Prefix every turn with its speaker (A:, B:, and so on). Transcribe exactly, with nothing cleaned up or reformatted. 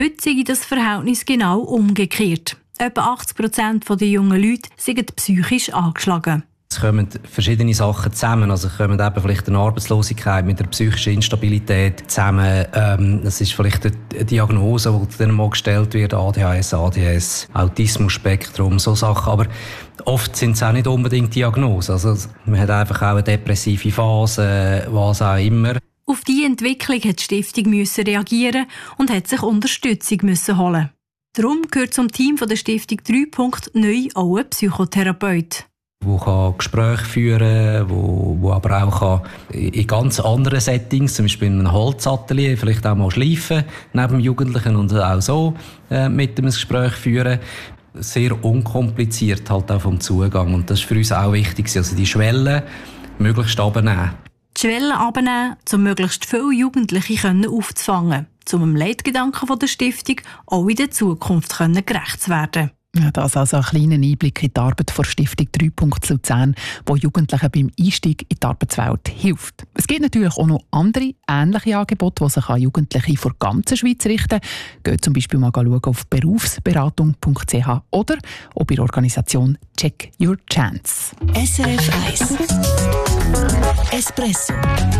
A: Heute sei das Verhältnis genau umgekehrt. Etwa achtzig Prozent der jungen Leute sind psychisch angeschlagen.
B: Es kommen verschiedene Sachen zusammen. Also kommen eben vielleicht eine Arbeitslosigkeit mit der psychischen Instabilität zusammen. Ähm, das ist vielleicht eine Diagnose, die dann mal gestellt wird, A D H S, A D S, Autismus-Spektrum, so Sachen. Aber oft sind es auch nicht unbedingt Diagnosen. Also man hat einfach auch eine depressive Phase, was auch immer.
A: Auf diese Entwicklung hat die Stiftung müssen reagieren und hat sich Unterstützung müssen holen. Darum gehört zum Team der Stiftung drei Punkt neu auch ein Psychotherapeut.
B: Wo kann Gespräche führen, wo, wo aber auch kann in ganz anderen Settings, zum Beispiel in einem Holzatelier, vielleicht auch mal schleifen neben dem Jugendlichen und auch so äh, mit dem Gespräch führen. Sehr unkompliziert halt auch vom Zugang. Und das ist für uns auch wichtig, also die Schwelle möglichst runternehmen.
A: Die Schwelle runternehmen, um möglichst viele Jugendliche aufzufangen, um dem Leitgedanken der Stiftung auch in der Zukunft gerecht zu werden.
C: Ja, das also ein kleiner Einblick in die Arbeit der Stiftung drei Punkt Luzern, die Jugendlichen beim Einstieg in die Arbeitswelt hilft. Es gibt natürlich auch noch andere ähnliche Angebote, die sich an Jugendliche von der ganzen Schweiz richten. Geht zum Beispiel mal schauen auf berufsberatung punkt c h oder auch bei der Organisation Check Your Chance.
D: S R F eins Espresso